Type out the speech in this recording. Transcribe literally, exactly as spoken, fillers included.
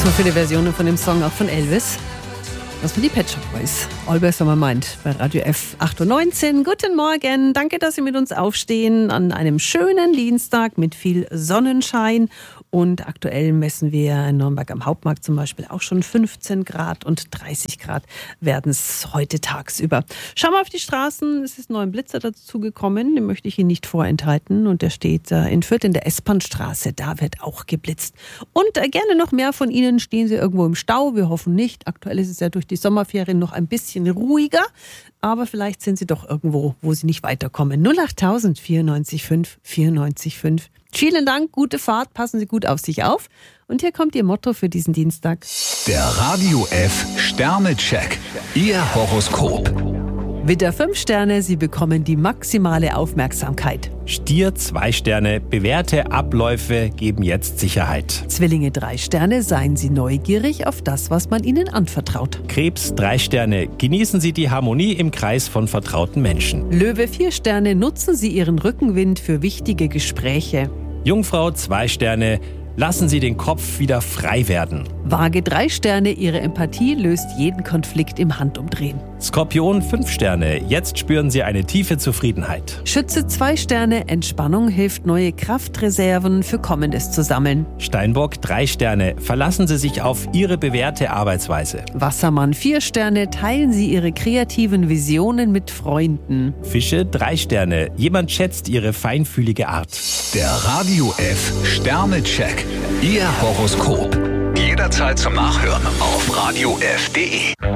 So viele Versionen von dem Song, auch von Elvis. Das waren die Pet Shop Boys. Always on my mind bei Radio F acht Uhr neunzehn. Guten Morgen. Danke, dass Sie mit uns aufstehen an einem schönen Dienstag mit viel Sonnenschein. Und aktuell messen wir in Nürnberg am Hauptmarkt zum Beispiel auch schon fünfzehn Grad und dreißig Grad werden es heute tagsüber. Schauen wir auf die Straßen. Es ist ein neuer Blitzer dazu gekommen. Den möchte ich Ihnen nicht vorenthalten. Und der steht in Fürth in der S-Bahn-Straße. Da wird auch geblitzt. Und gerne noch mehr von Ihnen. Stehen Sie irgendwo im Stau? Wir hoffen nicht. Aktuell ist es ja durch die Sommerferien noch ein bisschen ruhiger. Aber vielleicht sind Sie doch irgendwo, wo Sie nicht weiterkommen. null acht tausend vierundneunzig fünf vierundneunzig fünf. Vielen Dank, gute Fahrt, passen Sie gut auf sich auf. Und hier kommt Ihr Motto für diesen Dienstag. Der Radio F Sternecheck. Ihr Horoskop. Widder fünf Sterne, Sie bekommen die maximale Aufmerksamkeit. Stier zwei Sterne, bewährte Abläufe geben jetzt Sicherheit. Zwillinge drei Sterne, seien Sie neugierig auf das, was man Ihnen anvertraut. Krebs drei Sterne, genießen Sie die Harmonie im Kreis von vertrauten Menschen. Löwe vier Sterne, nutzen Sie Ihren Rückenwind für wichtige Gespräche. Jungfrau zwei Sterne, lassen Sie den Kopf wieder frei werden. Waage drei Sterne, Ihre Empathie löst jeden Konflikt im Handumdrehen. Skorpion fünf Sterne, jetzt spüren Sie eine tiefe Zufriedenheit. Schütze zwei Sterne, Entspannung hilft, neue Kraftreserven für Kommendes zu sammeln. Steinbock drei Sterne, verlassen Sie sich auf Ihre bewährte Arbeitsweise. Wassermann vier Sterne, teilen Sie Ihre kreativen Visionen mit Freunden. Fische drei Sterne, jemand schätzt Ihre feinfühlige Art. Der Radio F Sternecheck. Ihr Horoskop. Jederzeit zum Nachhören auf radio f punkt de.